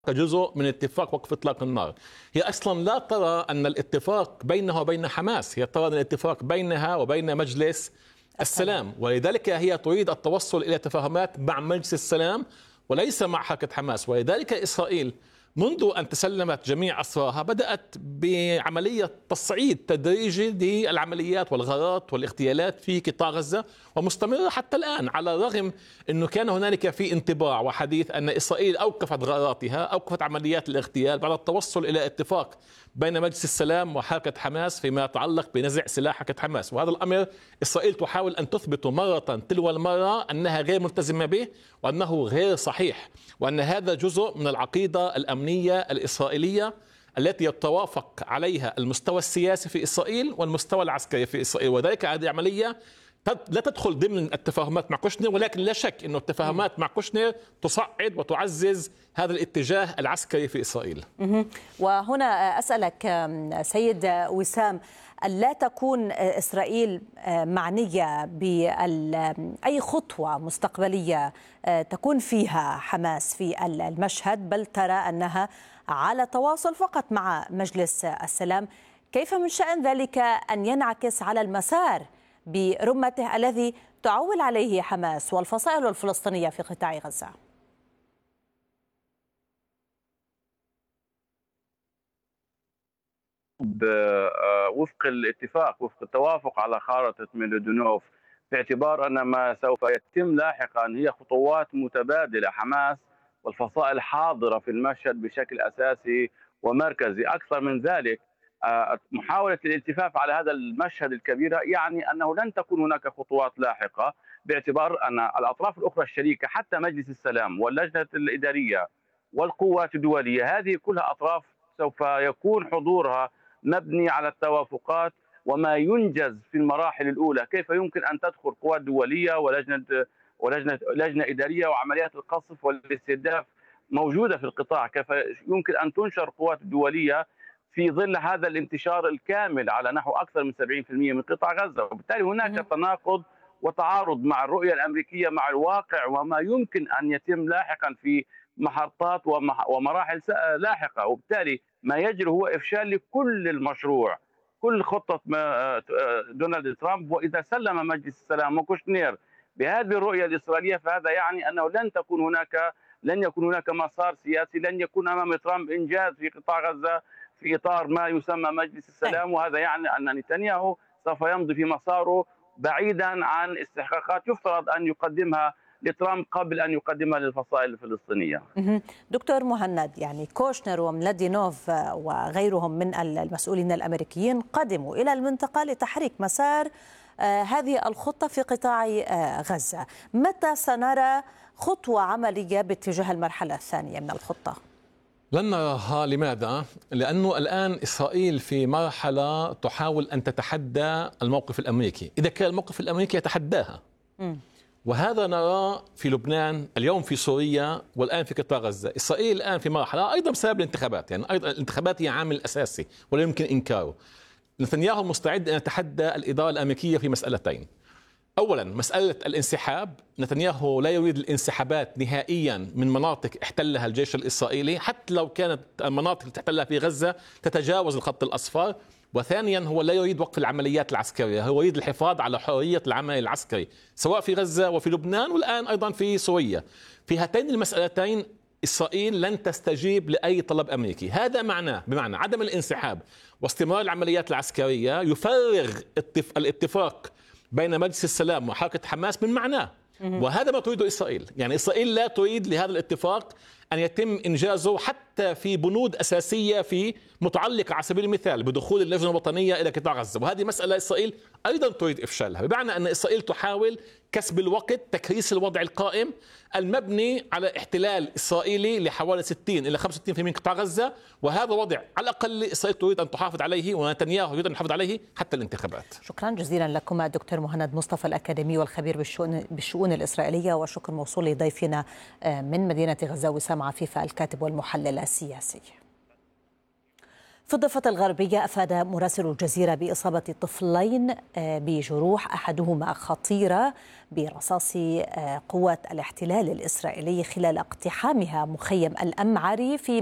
كجزء من اتفاق وقف إطلاق النار. هي أصلا لا ترى أن الاتفاق بينها وبين حماس، هي ترى أن الاتفاق بينها وبين مجلس السلام، ولذلك هي تريد التوصل إلى تفاهمات مع مجلس السلام وليس مع حركة حماس. ولذلك إسرائيل منذ أن تسلمت جميع أسراها بدأت بعملية تصعيد تدريجي للعمليات والغارات والاغتيالات في قطاع غزة، ومستمرة حتى الآن، على الرغم أنه كان هنالك في انطباع وحديث أن إسرائيل أوقفت غاراتها، أوقفت عمليات الاغتيال بعد التوصل إلى اتفاق بين مجلس السلام وحركة حماس فيما يتعلق بنزع سلاح حركة حماس. وهذا الأمر إسرائيل تحاول أن تثبت مرة تلو المرة أنها غير ملتزمة به وأنه غير صحيح، وأن هذا جزء من العقيدة الأمنية الإسرائيلية التي يتوافق عليها المستوى السياسي في إسرائيل والمستوى العسكري في إسرائيل. وذلك هذه عملية لا تدخل ضمن التفاهمات مع كوشنر، ولكن لا شك أن التفاهمات مع كوشنر تصعد وتعزز هذا الاتجاه العسكري في إسرائيل. وهنا أسألك سيد وسام، لا تكون إسرائيل معنية بأي خطوة مستقبلية تكون فيها حماس في المشهد، بل ترى أنها على تواصل فقط مع مجلس السلام. كيف من شأن ذلك أن ينعكس على المسار برمته الذي تعول عليه حماس والفصائل الفلسطينية في قطاع غزة؟ وفق الاتفاق، وفق التوافق على خارطة ميلودونوف، في اعتبار أن ما سوف يتم لاحقا هي خطوات متبادلة. حماس والفصائل حاضرة في المشهد بشكل أساسي ومركزي. أكثر من ذلك، محاولة الالتفاف على هذا المشهد الكبير يعني أنه لن تكون هناك خطوات لاحقة، باعتبار أن الأطراف الأخرى الشريكة حتى مجلس السلام واللجنة الإدارية والقوات الدولية، هذه كلها أطراف سوف يكون حضورها مبني على التوافقات وما ينجز في المراحل الأولى. كيف يمكن أن تدخل قوات دولية ولجنة إدارية وعمليات القصف والاستهداف موجودة في القطاع؟ كيف يمكن أن تنشر قوات دولية في ظل هذا الانتشار الكامل على نحو أكثر من 70% من قطاع غزة؟ وبالتالي هناك تناقض وتعارض مع الرؤية الأمريكية مع الواقع وما يمكن أن يتم لاحقا في محطات ومراحل لاحقة. وبالتالي ما يجري هو إفشال لكل المشروع، كل خطة دونالد ترامب. وإذا سلم مجلس السلام وكوشنير بهذه الرؤية الإسرائيلية، فهذا يعني أنه لن يكون هناك مسار سياسي، لن يكون أمام ترامب إنجاز في قطاع غزة في إطار ما يسمى مجلس السلام. وهذا يعني أن نتنياهو سوف يمضي في مساره بعيدا عن استحقاقات يفترض أن يقدمها لترامب قبل أن يقدمها للفصائل الفلسطينية. دكتور مهند، يعني كوشنر وملادينوف وغيرهم من المسؤولين الأمريكيين قدموا إلى المنطقة لتحريك مسار هذه الخطة في قطاع غزة. متى سنرى خطوة عملية باتجاه المرحلة الثانية من الخطة؟ لن نراها. لماذا؟ لأنه الآن إسرائيل في مرحلة تحاول أن تتحدى الموقف الأمريكي، إذا كان الموقف الأمريكي يتحداها. وهذا نراه في لبنان، اليوم في سوريا، والآن في قطاع غزة. إسرائيل الآن في مرحلة أيضا بسبب الانتخابات، يعني أيضا الانتخابات هي عامل أساسي ولا يمكن إنكاره. نتنياهو مستعد أن يتحدى الإدارة الأمريكية في مسألتين. أولا مسألة الانسحاب، نتنياهو لا يريد الانسحابات نهائيا من مناطق احتلها الجيش الإسرائيلي، حتى لو كانت المناطق اللي تحتلها في غزة تتجاوز الخط الأصفر. وثانيا هو لا يريد وقف العمليات العسكرية، هو يريد الحفاظ على حرية العمل العسكري سواء في غزة وفي لبنان والآن أيضا في سوريا. في هاتين المسألتين إسرائيل لن تستجيب لأي طلب أمريكي. هذا بمعنى عدم الانسحاب واستمرار العمليات العسكرية يفرغ الاتفاق بين مجلس السلام وحركة حماس من معناه. وهذا ما تريده إسرائيل. يعني إسرائيل لا تريد لهذا الاتفاق أن يتم إنجازه حتى في بنود أساسية في متعلقة على سبيل المثال بدخول اللجنة الوطنية إلى قطاع غزة، وهذه مسألة إسرائيل أيضا تريد إفشالها. بمعنى أن إسرائيل تحاول كسب الوقت، تكريس الوضع القائم المبني على احتلال إسرائيلي لحوالي 60 إلى 65% من قطاع غزة. وهذا وضع على الأقل إسرائيل تريد أن تحافظ عليه ونتنياهو يريد أن يحافظ عليه حتى الانتخابات. شكرا جزيلا لكم دكتور مهند مصطفى الأكاديمي والخبير بالشؤون الإسرائيلية، وشكر موصول لضيفنا من مدينة غزة وسام عفيفة الكاتب والمحلل السياسي. في الضفة الغربية أفاد مراسل الجزيرة بإصابة طفلين بجروح أحدهما خطيرة برصاص قوات الاحتلال الإسرائيلي خلال اقتحامها مخيم الأمعري في